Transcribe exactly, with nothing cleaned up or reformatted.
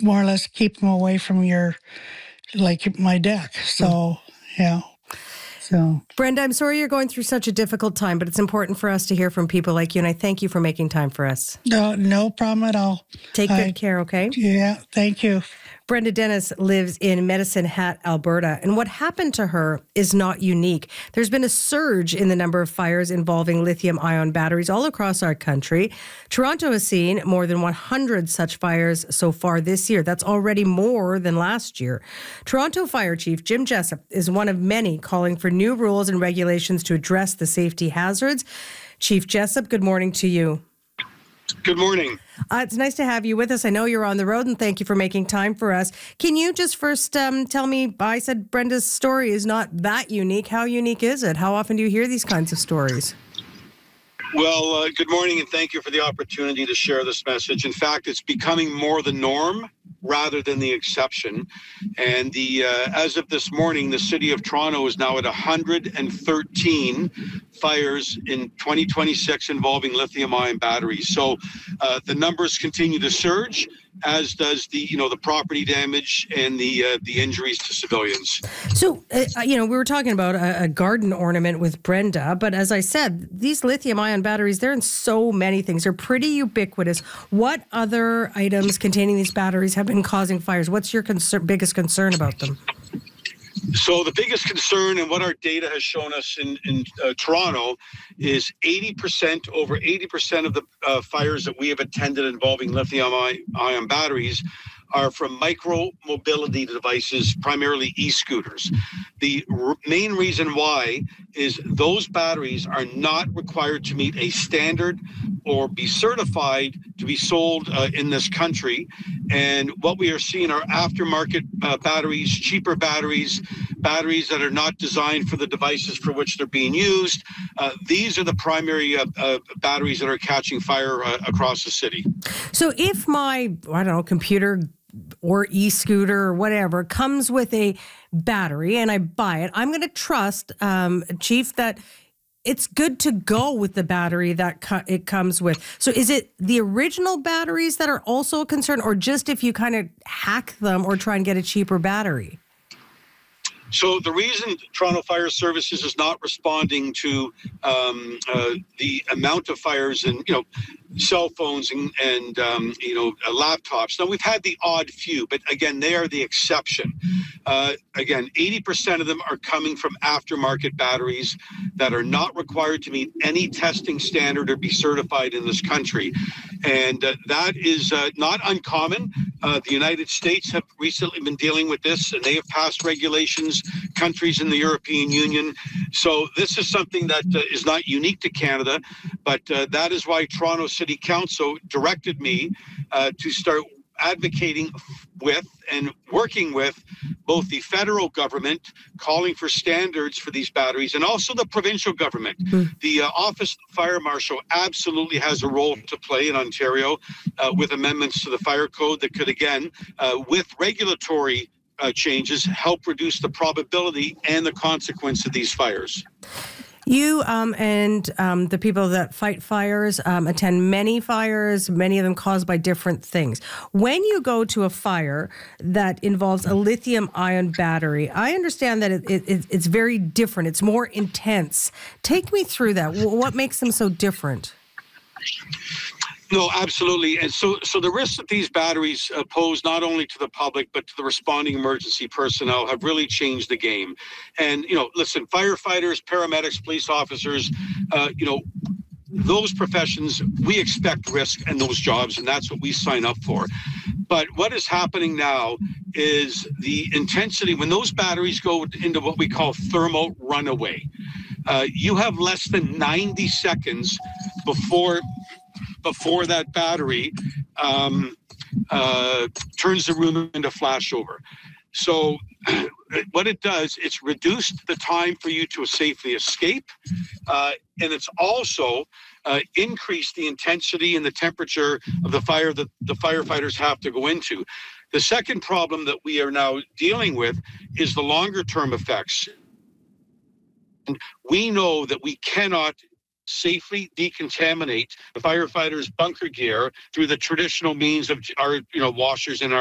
more or less keep them away from your, like my deck. So, yeah. So, Brenda, I'm sorry you're going through such a difficult time, but it's important for us to hear from people like you, and I thank you for making time for us. no, no problem at all. Take I, good care, okay? Yeah, thank you. Brenda Dennis lives in Medicine Hat, Alberta, and what happened to her is not unique. There's been a surge in the number of fires involving lithium-ion batteries all across our country. Toronto has seen more than one hundred such fires so far this year. That's already more than last year. Toronto Fire Chief Jim Jessup is one of many calling for new rules and regulations to address the safety hazards. Chief Jessup, good morning to you. Good morning. Uh, it's nice to have you with us. I know you're on the road, and thank you for making time for us. Can you just first um, tell me, I said Brenda's story is not that unique. How unique is it? How often do you hear these kinds of stories? Well, uh, good morning, and thank you for the opportunity to share this message. In fact, it's becoming more the norm rather than the exception. And the uh, as of this morning, the city of Toronto is now at one hundred thirteen fires in twenty twenty-six involving lithium-ion batteries. So uh, the numbers continue to surge, as does the you know the property damage and the uh, the injuries to civilians. So uh, you know we were talking about a, a garden ornament with Brenda, but as I said, these lithium-ion batteries, they're in so many things. They're pretty ubiquitous. What other items containing these batteries have been causing fires? What's your concern, biggest concern about them? So the biggest concern, and what our data has shown us in, in uh, Toronto, is eighty percent, over eighty percent of the uh, fires that we have attended involving lithium-ion batteries are from micro-mobility devices, primarily e-scooters. The r- main reason why is those batteries are not required to meet a standard or be certified to be sold uh, in this country. And what we are seeing are aftermarket uh, batteries, cheaper batteries, batteries that are not designed for the devices for which they're being used. Uh, these are the primary uh, uh, batteries that are catching fire uh, across the city. So if my, I don't know, computer or e-scooter or whatever comes with a battery and I buy it, I'm going to trust, um, Chief, that it's good to go with the battery that co- it comes with. So is it the original batteries that are also a concern, or just if you kind of hack them or try and get a cheaper battery? So the reason Toronto Fire Services is not responding to um, uh, the amount of fires and, you know, cell phones and, and um, you know, uh, laptops. Now, we've had the odd few, but again, they are the exception. Uh, again, eighty percent of them are coming from aftermarket batteries that are not required to meet any testing standard or be certified in this country. And uh, that is uh, not uncommon. Uh, the United States have recently been dealing with this, and they have passed regulations, countries in the European Union. So this is something that uh, is not unique to Canada, but uh, that is why Toronto City Council directed me uh, to start advocating with and working with both the federal government, calling for standards for these batteries, and also the provincial government. Mm. The uh, Office of the Fire Marshal absolutely has a role to play in Ontario uh, with amendments to the fire code that could, again, uh, with regulatory uh, changes, help reduce the probability and the consequence of these fires. You um, and um, the people that fight fires um, attend many fires, many of them caused by different things. When you go to a fire that involves a lithium-ion battery, I understand that it, it, it's very different. It's more intense. Take me through that. What makes them so different? No, absolutely. And so so the risks that these batteries uh, pose not only to the public, but to the responding emergency personnel have really changed the game. And, you know, listen, firefighters, paramedics, police officers, uh, you know, those professions, we expect risk in those jobs, and that's what we sign up for. But what is happening now is the intensity, when those batteries go into what we call thermal runaway, uh, you have less than ninety seconds before before that battery um, uh, turns the room into flashover. So what it does, it's reduced the time for you to safely escape, uh, and it's also uh, increased the intensity and the temperature of the fire that the firefighters have to go into. The second problem that we are now dealing with is the longer term effects. And we know that we cannot safely decontaminate the firefighters' bunker gear through the traditional means of our, you know, washers in our